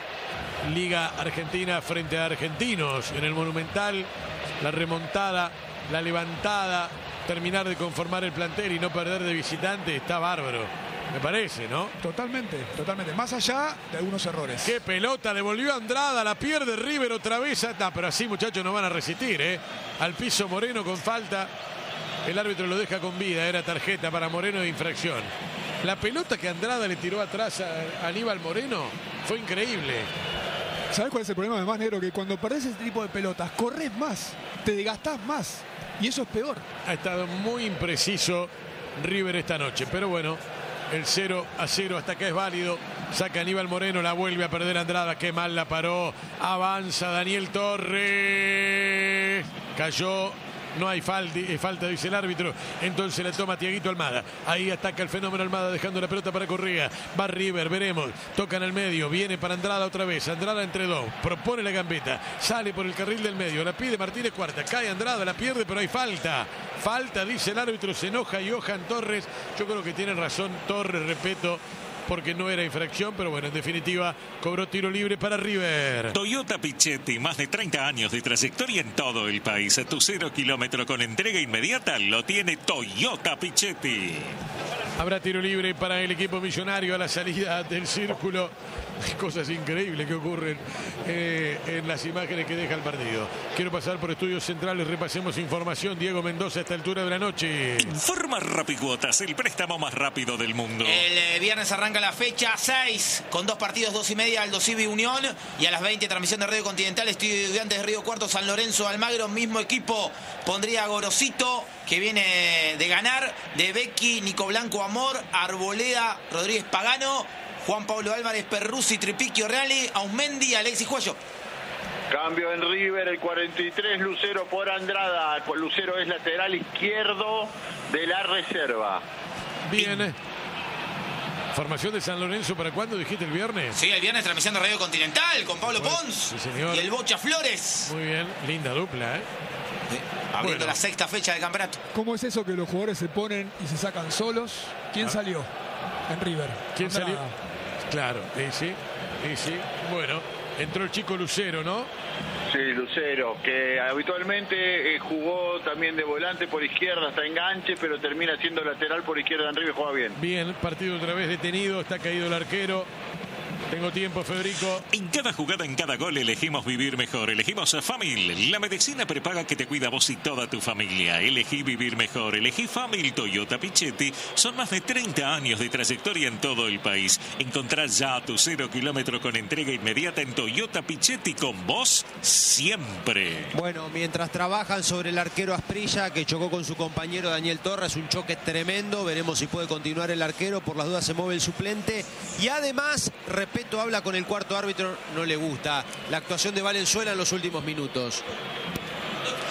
Liga Argentina frente a Argentinos. En el Monumental, la remontada, la levantada, terminar de conformar el plantel y no perder de visitante, está bárbaro. Me parece, ¿no? Totalmente, totalmente. Más allá de algunos errores. Qué pelota, devolvió Andrada, la pierde River otra vez. No, pero así, muchachos, no van a resistir, ¿eh? Al piso Moreno con falta. El árbitro lo deja con vida, era tarjeta para Moreno de infracción. La pelota que Andrada le tiró atrás a Aníbal Moreno fue increíble. ¿Sabes cuál es el problema además, negro? Que cuando perdés este tipo de pelotas, corres más, te desgastás más. Y eso es peor. Ha estado muy impreciso River esta noche, pero bueno. El cero a cero hasta acá es válido. Saca Aníbal Moreno, la vuelve a perder Andrada. Qué mal la paró. Avanza Daniel Torres. Cayó. No hay falta, falta, dice el árbitro. Entonces la toma Tiaguito Almada. Ahí ataca el fenómeno Almada, dejando la pelota para Correa. Va River, veremos. Toca en el medio. Viene para Andrada otra vez. Andrada entre dos. Propone la gambeta. Sale por el carril del medio. La pide Martínez Cuarta. Cae Andrada, la pierde, pero hay falta. Falta, dice el árbitro. Se enoja Johan Torres. Yo creo que tiene razón Torres, repito, porque no era infracción, pero bueno, en definitiva, cobró tiro libre para River. Toyota Pichetti, más de treinta años de trayectoria en todo el país. Tu cero kilómetro con entrega inmediata lo tiene Toyota Pichetti. Habrá tiro libre para el equipo millonario a la salida del círculo. Cosas increíbles que ocurren eh, en las imágenes que deja el partido. Quiero pasar por estudios centrales, repasemos información. Diego Mendoza a esta altura de la noche. Informa Rapicuotas, el préstamo más rápido del mundo. El eh, viernes arranca la fecha seis, con dos partidos, dos y media, Aldo Civi Unión. Y a las veinte, transmisión de Radio Continental, Estudiantes de Río Cuarto, San Lorenzo, Almagro. Mismo equipo pondría a Gorosito, que viene de ganar, de Becky, Nico Blanco Amor, Arboleda, Rodríguez Pagano, Juan Pablo Álvarez, Perruzzi, Tripiquio, Reali, Ausmendi, Alexis Cuello. Cambio en River, el cuarenta y tres, Lucero por Andrada. Lucero es lateral izquierdo de la reserva. Bien. Formación de San Lorenzo, ¿para cuándo dijiste, el viernes? Sí, el viernes transmisión de Radio Continental con Pablo Bueno, Pons sí, señor. y el Bocha Flores. Muy bien, linda dupla, ¿eh? Sí, abriendo Bueno. la sexta fecha del campeonato. ¿Cómo es eso que los jugadores se ponen y se sacan solos? ¿Quién Ah. salió en River? ¿Quién Andrada. salió? Claro, sí, sí, sí. Bueno, entró el chico Lucero, ¿no? Sí, Lucero, que habitualmente eh, jugó también de volante por izquierda hasta enganche, pero termina siendo lateral por izquierda en River, juega bien. Bien, partido otra vez detenido, está caído el arquero. Tengo tiempo, Federico. En cada jugada, en cada gol, elegimos vivir mejor. Elegimos a Famil, la medicina prepaga que te cuida a vos y toda tu familia. Elegí vivir mejor. Elegí Famil Toyota Pichetti. Son más de treinta años de trayectoria en todo el país. Encontrá ya tu cero kilómetro con entrega inmediata en Toyota Pichetti, con vos siempre. Bueno, mientras trabajan sobre el arquero Asprilla, que chocó con su compañero Daniel Torres, un choque tremendo. Veremos si puede continuar el arquero. Por las dudas se mueve el suplente. Y además, repito, habla con el cuarto árbitro, no le gusta la actuación de Valenzuela en los últimos minutos.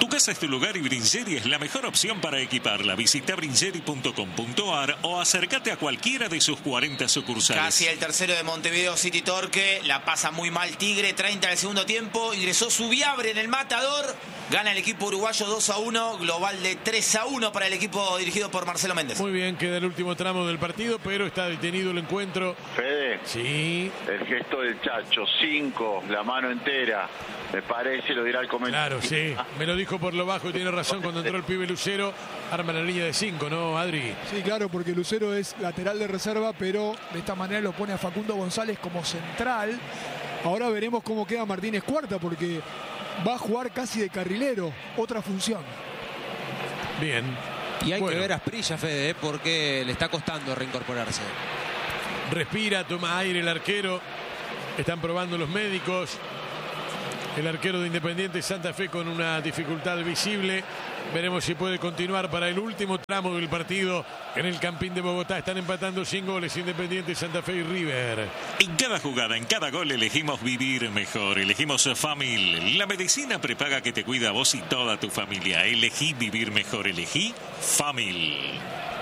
Tu casa es tu lugar y Bringeri es la mejor opción para equiparla. Visita bringeri punto com punto ar o acércate a cualquiera de sus cuarenta sucursales. Casi el tercero de Montevideo City Torque. La pasa muy mal Tigre. treinta del segundo tiempo. Ingresó Subiabre en el matador. Gana el equipo uruguayo dos a uno. Global de tres a uno para el equipo dirigido por Marcelo Méndez. Muy bien, queda el último tramo del partido, pero está detenido el encuentro. Fede, Sí, el gesto del Chacho, cinco, la mano entera, me parece, lo dirá el comentario. claro, sí. Me lo dijo por lo bajo y tiene razón cuando entró el pibe Lucero. Arma la línea de cinco, ¿no, Adri? Sí, claro, porque Lucero es lateral de reserva, pero de esta manera lo pone a Facundo González como central. Ahora veremos cómo queda Martínez Cuarta, porque va a jugar casi de carrilero, otra función. Bien. Y hay Bueno. que ver a Asprilla, Fede, ¿eh? Porque le está costando reincorporarse. Respira, toma aire el arquero. Están probando los médicos. El arquero de Independiente Santa Fe con una dificultad visible. Veremos si puede continuar para el último tramo del partido en el Campín de Bogotá. Están empatando sin goles Independiente Santa Fe y River. En cada jugada, en cada gol elegimos vivir mejor. Elegimos Famil. La medicina prepaga que te cuida a vos y toda tu familia. Elegí vivir mejor. Elegí Famil.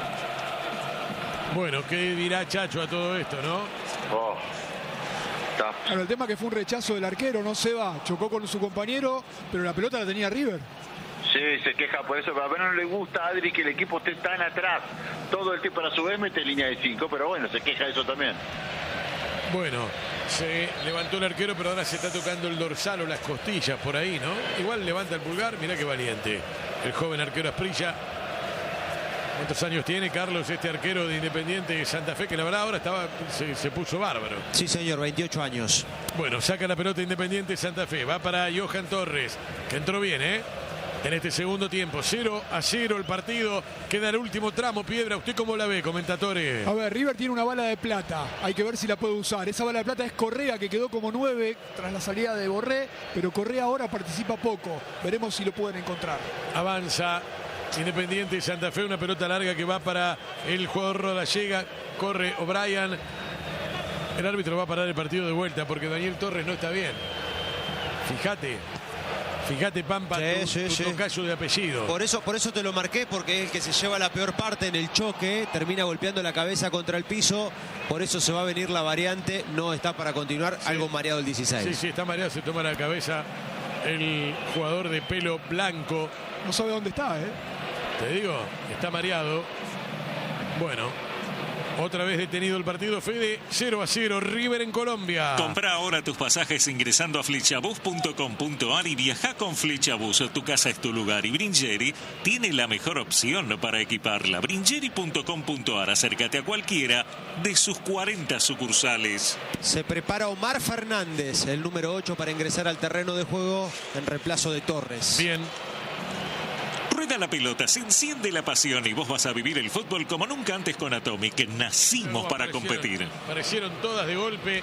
Bueno, ¿qué dirá Chacho a todo esto, no? Oh, está. Claro, el tema que fue un rechazo del arquero, no se va, chocó con su compañero, pero la pelota la tenía River. Sí, se queja por eso, pero a ver, no le gusta a Adri que el equipo esté tan atrás. Todo el tiempo para su vez mete línea de cinco, pero bueno, se queja de eso también. Bueno, se levantó el arquero, pero ahora se está tocando el dorsal o las costillas por ahí, ¿no? Igual levanta el pulgar, mirá qué valiente. El joven arquero Asprilla. ¿Cuántos años tiene, Carlos, este arquero de Independiente Santa Fe? Que la verdad ahora estaba, se, se puso bárbaro. Sí, señor, veintiocho años. Bueno, saca la pelota Independiente Santa Fe. Va para Johan Torres, que entró bien, ¿eh? En este segundo tiempo. cero a cero el partido. Queda el último tramo, Piedra. ¿Usted cómo la ve, comentatores? A ver, River tiene una bala de plata, hay que ver si la puede usar. Esa bala de plata es Correa, que quedó como nueve tras la salida de Borré, pero Correa ahora participa poco. Veremos si lo pueden encontrar. Avanza Independiente Santa Fe, una pelota larga que va para el jugador Rodallega. Corre O'Brien. El árbitro va a parar el partido de vuelta porque Daniel Torres no está bien. Fíjate, fíjate, Pampa, Sí, tu, sí, tu sí. tocayo de apellido. Por eso, por eso te lo marqué, porque es el que se lleva la peor parte en el choque, termina golpeando la cabeza contra el piso, por eso se va a venir la variante, no está para continuar, algo mareado el dieciséis. Sí, sí, está mareado, se toma la cabeza el jugador de pelo blanco. No sabe dónde está, ¿eh? Te digo, está mareado. Bueno, otra vez detenido el partido, Fede. cero a cero, River en Colombia. Compra ahora tus pasajes ingresando a flechabus punto com punto ar y viaja con Flechabus. Tu casa es tu lugar y Bringeri tiene la mejor opción para equiparla. bringeri punto com punto ar. Acércate a cualquiera de sus cuarenta sucursales. Se prepara Omar Fernández, el número ocho, para ingresar al terreno de juego en reemplazo de Torres. Bien. Rueda la pelota, se enciende la pasión y vos vas a vivir el fútbol como nunca antes con Atomic. Nacimos para Aparecieron- competir. Aparecieron todas de golpe.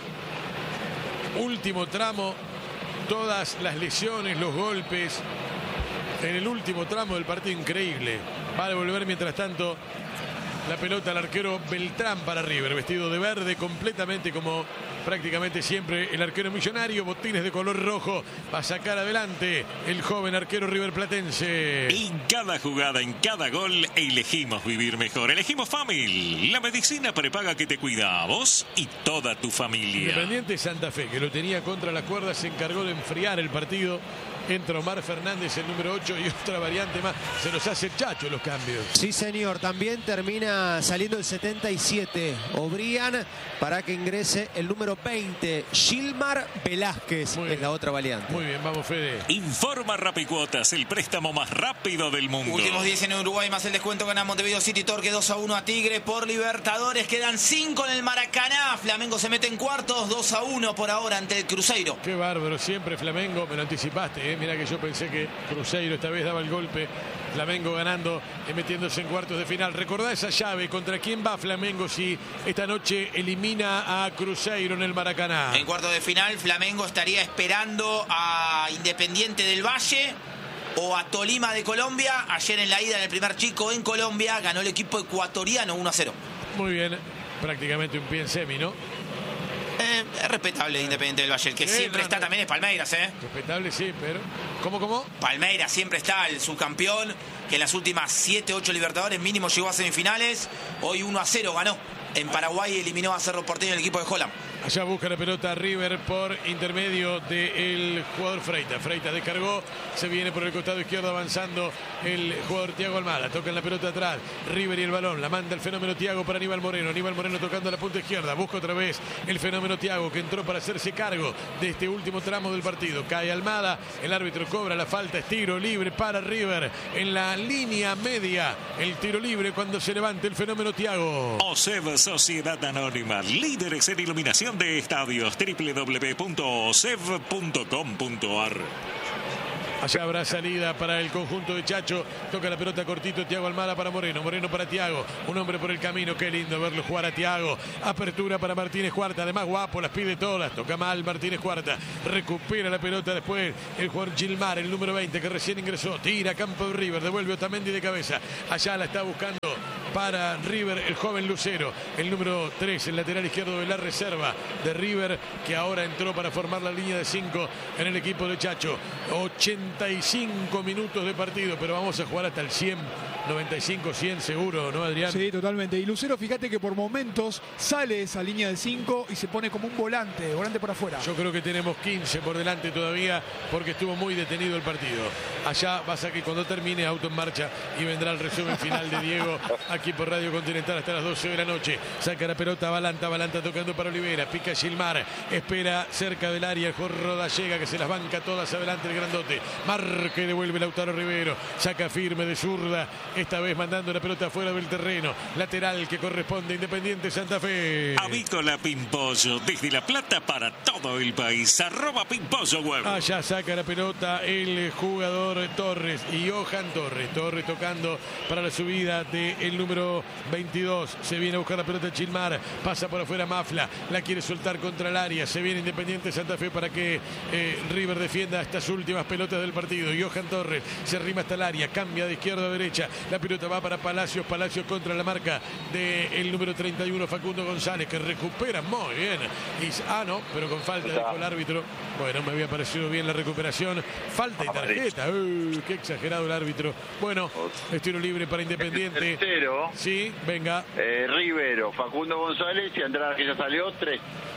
Último tramo. Todas las lesiones, los golpes. En el último tramo del partido, increíble. Va a devolver mientras tanto la pelota al arquero Beltrán para River, vestido de verde, completamente como prácticamente siempre el arquero millonario, botines de color rojo. Va a sacar adelante el joven arquero riverplatense. En cada jugada, en cada gol, elegimos vivir mejor. Elegimos Famil. La medicina prepaga que te cuida a vos y toda tu familia. Independiente Santa Fe, que lo tenía contra la cuerda, se encargó de enfriar el partido. Entra Omar Fernández, el número ocho, y otra variante más. Se los hace Chacho los cambios. Sí, señor, también termina saliendo el setenta y siete, O'Brien, para que ingrese el número veinte, Gilmar Velázquez, Muy es bien. la otra variante. Muy bien, vamos, Fede. Informa Rapicuotas, el préstamo más rápido del mundo. Últimos diez en Uruguay, más el descuento, gana Montevideo City Torque dos a uno a Tigre por Libertadores. Quedan cinco en el Maracaná. Flamengo se mete en cuartos, dos a uno por ahora ante el Cruzeiro. Qué bárbaro, siempre Flamengo, me lo anticipaste, ¿eh? Mirá que yo pensé que Cruzeiro esta vez daba el golpe. Flamengo ganando y metiéndose en cuartos de final. Recordá esa llave, ¿contra quién va Flamengo si esta noche elimina a Cruzeiro en el Maracaná? En cuartos de final, Flamengo estaría esperando a Independiente del Valle o a Tolima de Colombia. Ayer en la ida en el primer chico en Colombia ganó el equipo ecuatoriano uno a cero. Muy bien, prácticamente un pie en semi, ¿no? Eh, Es respetable Independiente del Valle. El que Sí, siempre no, está no. también es Palmeiras, ¿eh? Respetable, sí, pero... ¿Cómo, cómo? Palmeiras siempre está, el subcampeón, que en las últimas siete, ocho Libertadores mínimo llegó a semifinales. Hoy uno a cero ganó. En Paraguay eliminó a Cerro Porteño el equipo de Holland. Allá busca la pelota River por intermedio del jugador Freitas. Freitas descargó, se viene por el costado izquierdo avanzando el jugador Thiago Almada. Toca la pelota atrás, River y el balón. La manda el fenómeno Thiago para Aníbal Moreno. Aníbal Moreno tocando la punta izquierda. Busca otra vez el fenómeno Thiago que entró para hacerse cargo de este último tramo del partido. Cae Almada, el árbitro cobra la falta. Es tiro libre para River en la línea media. El tiro libre cuando se levante el fenómeno Thiago. OSEV Sociedad Anónima, líderes en iluminación de estadios, doble u doble u doble u punto o s e v punto com punto a r. Allá habrá salida para el conjunto de Chacho. Toca la pelota cortito Thiago Almada para Moreno. Moreno para Thiago. Un hombre por el camino. Qué lindo verlo jugar a Thiago. Apertura para Martínez Cuarta. Además guapo, las pide todas. Toca mal Martínez Cuarta. Recupera la pelota después el jugador Gilmar, el número veinte que recién ingresó. Tira a campo de River. Devuelve Otamendi de cabeza. Allá la está buscando para River el joven Lucero, el número tres, el lateral izquierdo de la reserva de River, que ahora entró para formar la línea de cinco en el equipo de Chacho. ochenta y cinco minutos de partido, pero vamos a jugar hasta el cien, noventa y cinco, cien seguro, ¿no, Adrián? Sí, totalmente. Y Lucero, fíjate que por momentos sale esa línea de cinco y se pone como un volante, volante por afuera. Yo creo que tenemos quince por delante todavía porque estuvo muy detenido el partido. Allá va a que cuando termine auto en marcha y vendrá el resumen final de Diego aquí por Radio Continental hasta las doce de la noche. Saca la pelota Balanta, Balanta tocando para Olivera, pica Gilmar, espera cerca del área el Jorroda, llega que se las banca todas adelante el grandote. Marque, devuelve Lautaro Rivero, saca firme de zurda, esta vez mandando la pelota fuera del terreno. Lateral que corresponde a Independiente Santa Fe. Avícola Pimpollo, desde La Plata para todo el país. Arroba Pimpollo Web. Allá saca la pelota el jugador Torres y Johan Torres. Torres tocando para la subida del número veintidós. Se viene a buscar la pelota Gilmar. Pasa por afuera Mafla. La quiere soltar contra el área. Se viene Independiente Santa Fe para que eh, River defienda estas últimas pelotas del partido. Johan Torres se arrima hasta el área. Cambia de izquierda a derecha. La pelota va para Palacios. Palacios contra la marca del número treinta y uno Facundo González, que recupera muy bien. Y, ah, no, pero con falta dijo el árbitro. Bueno, me había parecido bien la recuperación. Falta y tarjeta. Uh, qué exagerado el árbitro. Bueno, es tiro libre para Independiente. Tercero. Sí, venga. Eh, Rivero, Facundo González y Andrada, que ya salió, tres.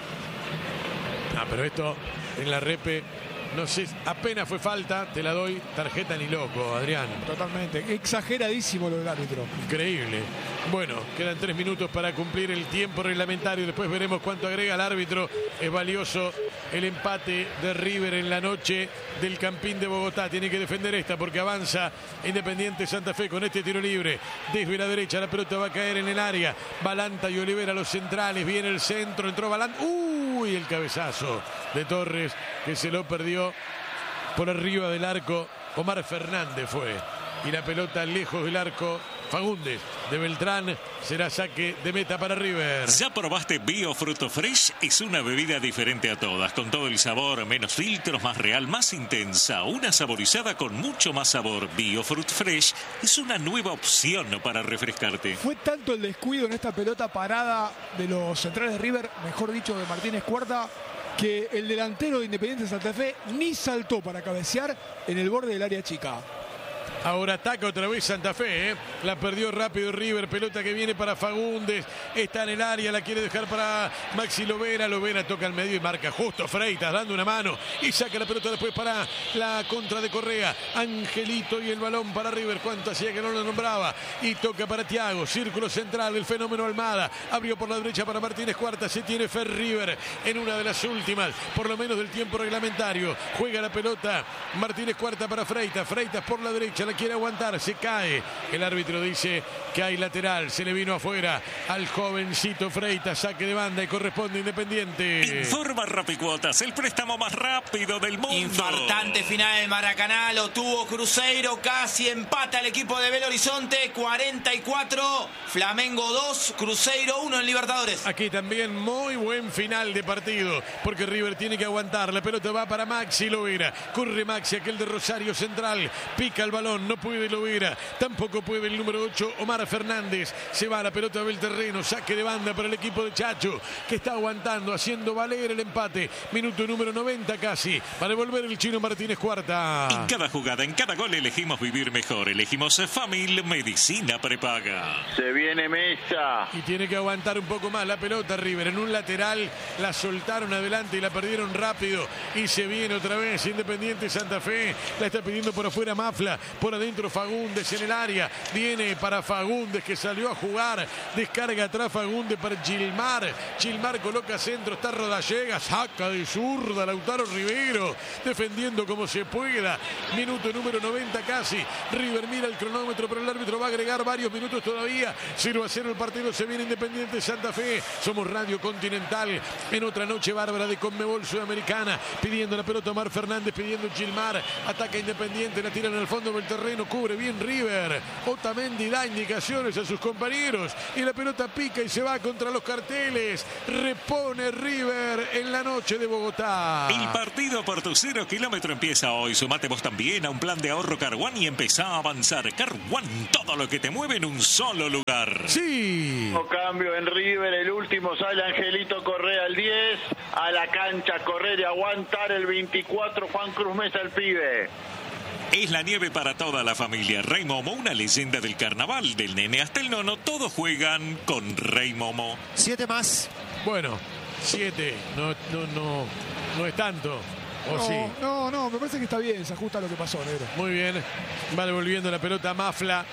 Ah, pero esto en la repe, no sé, apenas fue falta, te la doy, tarjeta ni loco, Adrián. Totalmente. Exageradísimo lo del árbitro. Increíble. Bueno, quedan tres minutos para cumplir el tiempo reglamentario. Después veremos cuánto agrega el árbitro. Es valioso el empate de River en la noche del Campín de Bogotá. Tiene que defender esta porque avanza Independiente Santa Fe con este tiro libre. Desde la derecha la pelota va a caer en el área. Balanta y Olivera los centrales. Viene el centro. Entró Balanta. Uy, el cabezazo de Torres que se lo perdió por arriba del arco. Omar Fernández fue. Y la pelota lejos del arco. Fagundes de Beltrán, será saque de meta para River. ¿Ya probaste Bio Fruto Fresh? Es una bebida diferente a todas, con todo el sabor, menos filtros, más real, más intensa, una saborizada con mucho más sabor. Bio Fruit Fresh es una nueva opción para refrescarte. Fue tanto el descuido en esta pelota parada de los centrales de River, mejor dicho de Martínez Cuarta, que el delantero de Independiente Santa Fe ni saltó para cabecear en el borde del área chica. Ahora ataca otra vez Santa Fe, ¿eh? La perdió rápido River, pelota que viene para Fagundes, está en el área, la quiere dejar para Maxi Lovera, Lovera toca al medio y marca justo Freitas dando una mano y saca la pelota después para la contra de Correa, Angelito y el balón para River, cuánto hacía que no lo nombraba y toca para Thiago, círculo central, el fenómeno Almada, abrió por la derecha para Martínez Cuarta, se tiene Fer River en una de las últimas, por lo menos del tiempo reglamentario, juega la pelota Martínez Cuarta para Freitas, Freitas por la derecha, la quiere aguantar, se cae. El árbitro dice que hay lateral, se le vino afuera al jovencito Freitas, saque de banda y corresponde Independiente. Informa Rapicuotas, el préstamo más rápido del mundo. Infartante final del Maracaná, lo tuvo Cruzeiro, casi empata el equipo de Belo Horizonte, cuarenta y cuatro, Flamengo dos, Cruzeiro uno en Libertadores. Aquí también muy buen final de partido, porque River tiene que aguantar, la pelota va para Maxi Lovera, corre Maxi, aquel de Rosario Central, pica el balón, presión, no puede Lovera, tampoco puede el número ocho, Omar Fernández. Se va la pelota del terreno, saque de banda para el equipo de Chacho, que está aguantando, haciendo valer el empate. Minuto número noventa casi, para devolver el Chino Martínez Cuarta. En cada jugada, en cada gol elegimos vivir mejor. Elegimos Famil Medicina Prepaga. Se viene Mesa. Y tiene que aguantar un poco más la pelota River. En un lateral la soltaron adelante y la perdieron rápido. Y se viene otra vez Independiente Santa Fe. La está pidiendo por afuera Mafla. Por adentro Fagundes en el área. Viene para Fagundes, que salió a jugar. Descarga atrás Fagundes para Gilmar. Gilmar coloca centro. Está Rodallega. Saca de zurda Lautaro Rivero. Defendiendo como se pueda. Minuto número noventa casi. River mira el cronómetro, pero el árbitro va a agregar varios minutos todavía. cero a cero el partido. Se viene Independiente Santa Fe. Somos Radio Continental en otra noche bárbara de Conmebol Sudamericana. Pidiendo la pelota Omar Fernández, pidiendo Gilmar. Ataca Independiente, la tiran al fondo del terreno. Cubre bien River. Otamendi da indicaciones a sus compañeros. Y la pelota pica y se va contra los carteles. Repone River en la noche de Bogotá. El partido por tu cero kilómetro empieza hoy. Sumate vos también a un plan de ahorro Carwan y empezá a avanzar. Carwan, todo lo que te mueve en un solo lugar. Sí. No cambio en River, el último sale Angelito Correa al diez, a la cancha correr y aguantar el veinticuatro, Juan Cruz Mesa el pibe. Es la nieve para toda la familia. Rey Momo, una leyenda del carnaval, del nene hasta el nono, todos juegan con Rey Momo. Siete más. Bueno, siete, no, no, no, no es tanto. ¿O no, sí? no, no, me parece que está bien, se ajusta a lo que pasó, negro. Muy bien, va devolviendo la pelota Mafla.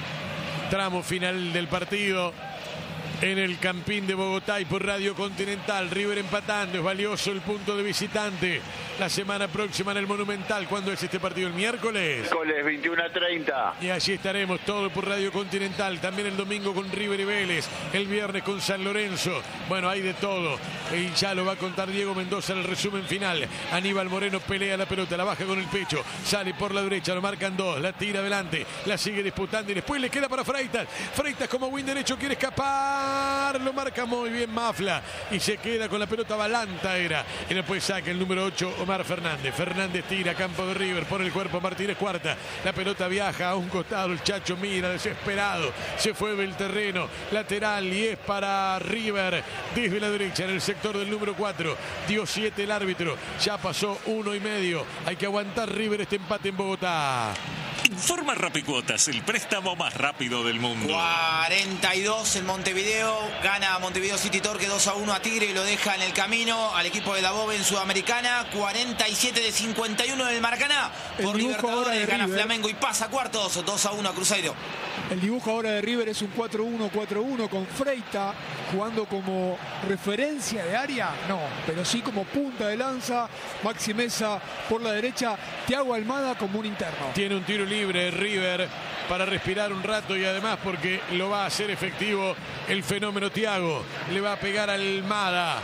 Tramo final del partido en el Campín de Bogotá y por Radio Continental. River empatando, es valioso el punto de visitante. La semana próxima en el Monumental. ¿Cuándo es este partido? ¿El miércoles? Miércoles veintiuno a treinta. Y allí estaremos todo por Radio Continental. También el domingo con River y Vélez. El viernes con San Lorenzo. Bueno, hay de todo. Y ya lo va a contar Diego Mendoza en el resumen final. Aníbal Moreno pelea la pelota, la baja con el pecho. Sale por la derecha, lo marcan dos. La tira adelante, la sigue disputando y después le queda para Freitas. Freitas como win derecho quiere escapar. Lo marca muy bien Mafla. Y se queda con la pelota Balanta era. Y después saca el número ocho. Omar Fernández. Fernández tira, campo de River, pone el cuerpo Martínez Cuarta. La pelota viaja a un costado, el Chacho mira desesperado. Se fue del terreno, lateral y es para River desde la derecha en el sector del número cuatro. Dio siete el árbitro, ya pasó uno y medio. Hay que aguantar River este empate en Bogotá. Informa Rapicuotas, el préstamo más rápido del mundo. cuarenta y dos en Montevideo. Gana Montevideo City Torque dos a uno a Tigre y lo deja en el camino al equipo de Dabove en Sudamericana. cuarenta y siete de cincuenta y uno en el Maracaná. Por Libertadores gana River. Flamengo y pasa a cuartos. dos a uno a Cruzeiro. El dibujo ahora de River es un cuatro uno cuatro uno con Freita jugando como referencia de área, no, pero sí como punta de lanza. Maxi Mesa por la derecha, Thiago Almada como un interno. Tiene un tiro libre River para respirar un rato y además porque lo va a hacer efectivo el fenómeno Thiago. Le va a pegar a Almada.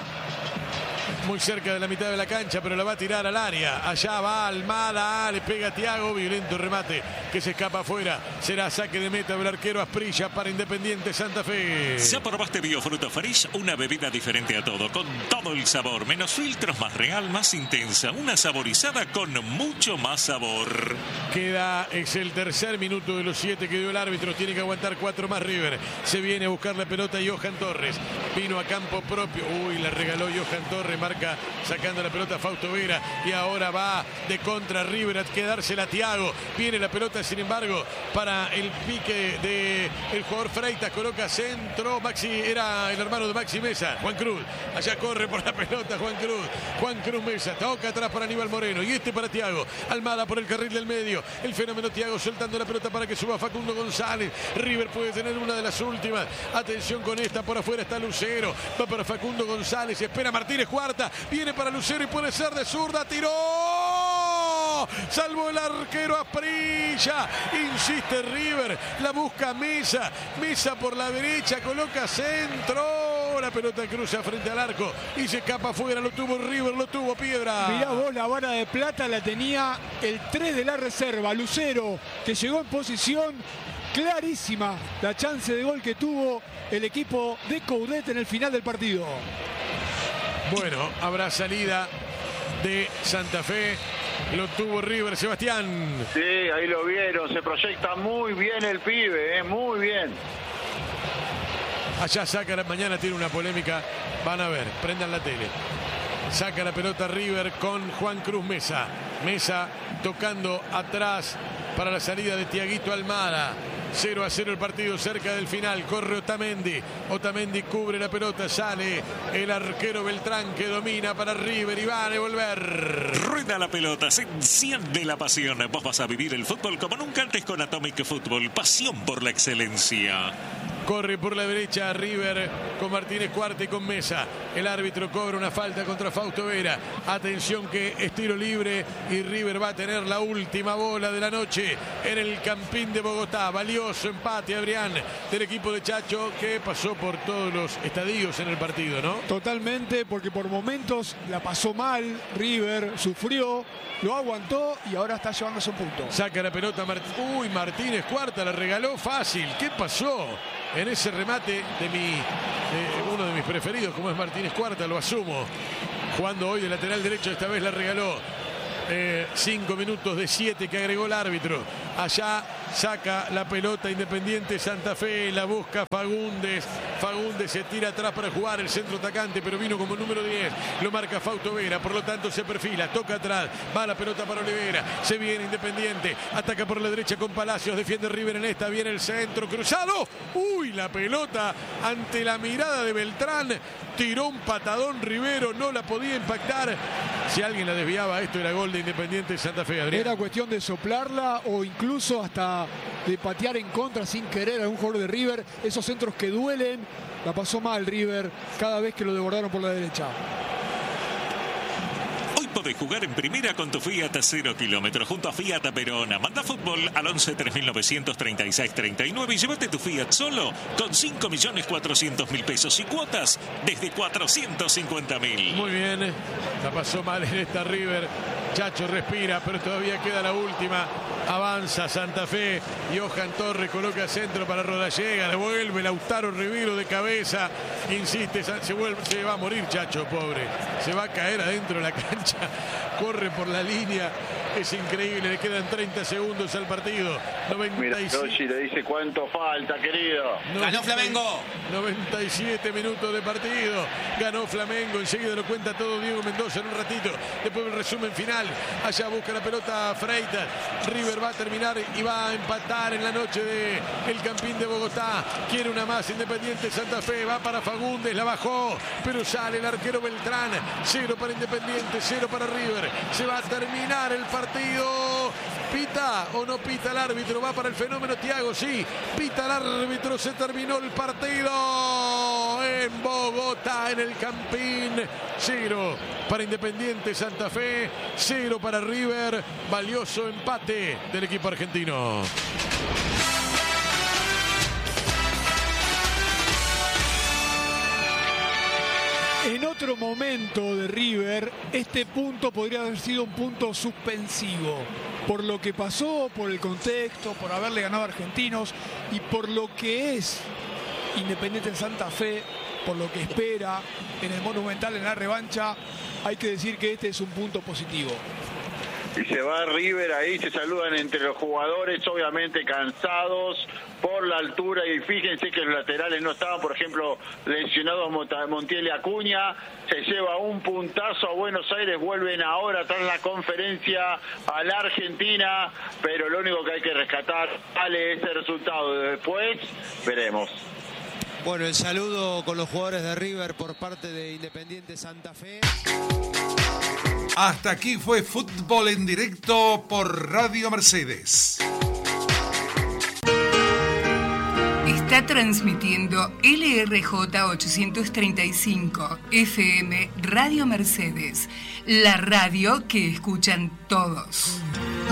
Muy cerca de la mitad de la cancha, pero la va a tirar al área. Allá va Almada, le pega a Thiago, violento remate que se escapa afuera. Será saque de meta del arquero Asprilla para Independiente Santa Fe. Ya probaste Biofruto Fresh, una bebida diferente a todo, con todo el sabor, menos filtros, más real, más intensa, una saborizada con mucho más sabor. Queda, es el tercer minuto de los siete que dio el árbitro, tiene que aguantar cuatro más River. Se viene a buscar la pelota Johan Torres, vino a campo propio, uy, la regaló Johan Torres, marca sacando la pelota Fausto Vera y ahora va de contra River a quedársela Thiago. Viene la pelota sin embargo para el pique de el jugador Freitas, coloca centro, Maxi era el hermano de Maxi Mesa, Juan Cruz, allá corre por la pelota Juan Cruz, Juan Cruz Mesa, toca atrás para Aníbal Moreno y este para Thiago, Almada por el carril del medio, el fenómeno Thiago soltando la pelota para que suba Facundo González. River puede tener una de las últimas, atención con esta, por afuera está Lucero, va para Facundo González, espera Martínez Cuarta, viene para Lucero y puede ser de zurda, tiró, salvo el arquero Asprilla, insiste River, la busca Mesa, Mesa por la derecha, coloca centro, la pelota cruza frente al arco y se escapa afuera, lo tuvo River, lo tuvo Piedra. Mirá vos, la vara de plata la tenía el tres de la reserva, Lucero, que llegó en posición clarísima, la chance de gol que tuvo el equipo de Coudet en el final del partido. Bueno, habrá salida de Santa Fe Lo tuvo River, Sebastián. Sí, ahí lo vieron. Se proyecta muy bien el pibe, ¿eh? Muy bien. Allá saca, la mañana tiene una polémica. Van a ver, prendan la tele. Saca la pelota River con Juan Cruz Mesa. Mesa tocando atrás para la salida de Tiaguito Almada. cero a cero el partido, cerca del final. Corre Otamendi. Otamendi cubre la pelota. Sale el arquero Beltrán que domina para River y va a devolver. Rueda la pelota, se enciende la pasión. Vos vas a vivir el fútbol como nunca antes con Atomic Fútbol. Pasión por la excelencia. Corre por la derecha River con Martínez Cuarte y con Mesa. El árbitro cobra una falta contra Fausto Vera. Atención que es tiro libre y River va a tener la última bola de la noche en el Campín de Bogotá. Valioso empate, Adrián, del equipo de Chacho, que pasó por todos los estadios en el partido, ¿no? Totalmente, porque por momentos la pasó mal. River sufrió, lo aguantó y ahora está llevándose un punto. Saca la pelota Mart- Uy, Martínez Cuarta la regaló fácil. ¿Qué pasó? En ese remate de mi de uno de mis preferidos, como es Martínez Cuarta, lo asumo. Jugando hoy de lateral derecho, esta vez la regaló. Eh, cinco minutos de siete que agregó el árbitro. Allá saca la pelota Independiente Santa Fe, la busca Fagundes. Fagundes se tira atrás para jugar el centro atacante, pero vino como número diez. Lo marca Fausto Vera, por lo tanto se perfila, toca atrás, va la pelota para Olivera. Se viene Independiente, ataca por la derecha con Palacios, defiende River en esta, viene el centro cruzado. Uy, la pelota ante la mirada de Beltrán. Tiró un patadón Rivero, no la podía impactar. Si alguien la desviaba, esto era gol de Independiente Santa Fe, Adrián. Era cuestión de soplarla o incluso hasta de patear en contra sin querer a un jugador de River. Esos centros que duelen, la pasó mal River cada vez que lo desbordaron por la derecha. Podés jugar en primera con tu Fiat cero kilómetros junto a Fiat Verona. Manda fútbol al once tres mil novecientos treinta y seis treinta y nueve y llévate tu Fiat solo con cinco millones cuatrocientos mil pesos y cuotas desde cuatrocientos cincuenta mil. Muy bien, la pasó mal en esta River. Chacho respira, pero todavía queda la última. Avanza Santa Fe. Johan Torres coloca centro para Rodallega. Devuelve Lautaro Rivero de cabeza. Insiste, se, vuelve, se va a morir Chacho, pobre. Se va a caer adentro de la cancha. Corre por la línea. Es increíble, le quedan treinta segundos al partido. noventa y siete. Mira, Yoshi le dice cuánto falta, querido. ¡Ganó Flamengo! noventa y siete minutos de partido. Ganó Flamengo. Enseguida lo cuenta todo Diego Mendoza en un ratito. Después el resumen final. Allá busca la pelota Freitas. River va a terminar y va a empatar en la noche de el Campín de Bogotá. Quiere una más Independiente Santa Fe. Va para Fagundes, la bajó. Pero sale el arquero Beltrán. Cero para Independiente, cero para River. Se va a terminar el partido. ¿Pita o no pita el árbitro? Va para el fenómeno Thiago, sí. Pita el árbitro, se terminó el partido en Bogotá, en el Campín. Cero para Independiente Santa Fe, cero para River. Valioso empate del equipo argentino. En otro momento de River, este punto podría haber sido un punto suspensivo. Por lo que pasó, por el contexto, por haberle ganado a Argentinos y por lo que es Independiente en Santa Fe, por lo que espera en el Monumental en la revancha, hay que decir que este es un punto positivo. Y se va River ahí, se saludan entre los jugadores, obviamente cansados por la altura, y fíjense que los laterales no estaban, por ejemplo, lesionados Montiel y Acuña. Se lleva un puntazo a Buenos Aires, vuelven ahora tras la conferencia a la Argentina, pero lo único que hay que rescatar vale ese resultado. Después veremos. Bueno, el saludo con los jugadores de River por parte de Independiente Santa Fe. Hasta aquí fue Fútbol en Directo por Radio Mercedes. Está transmitiendo L R J ochocientos treinta y cinco F M Radio Mercedes, la radio que escuchan todos.